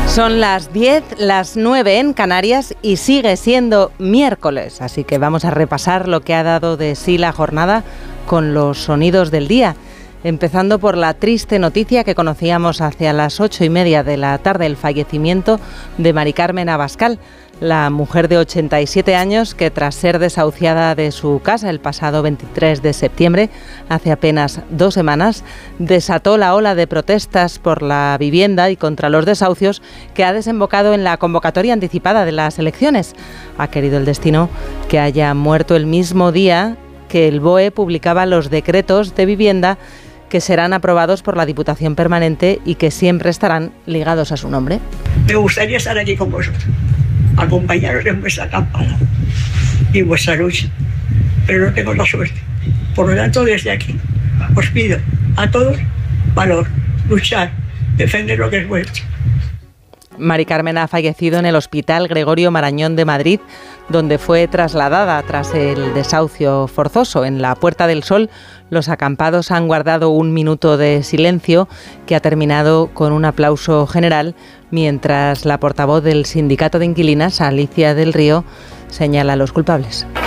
Son las 10, las 9 en Canarias y sigue siendo miércoles, así que vamos a repasar lo que ha dado de sí la jornada con los sonidos del día. Empezando por la triste noticia que conocíamos hacia las 8:30 de la tarde, el fallecimiento de Mari Carmen Abascal, la mujer de 87 años que tras ser desahuciada de su casa el pasado 23 de septiembre, hace apenas 2 semanas, desató la ola de protestas por la vivienda y contra los desahucios que ha desembocado en la convocatoria anticipada de las elecciones. Ha querido el destino que haya muerto el mismo día que el BOE publicaba los decretos de vivienda que serán aprobados por la Diputación Permanente y que siempre estarán ligados a su nombre. Me gustaría estar aquí con vosotros, acompañaros en vuestra campaña y vuestra lucha, pero no tengo la suerte. Por lo tanto, desde aquí os pido a todos valor, luchar, defender lo que es vuestro. Mari Carmen ha fallecido en el Hospital Gregorio Marañón de Madrid, donde fue trasladada tras el desahucio forzoso. En la Puerta del Sol, los acampados han guardado un minuto de silencio que ha terminado con un aplauso general, mientras la portavoz del Sindicato de Inquilinas, Alicia del Río, señala a los culpables.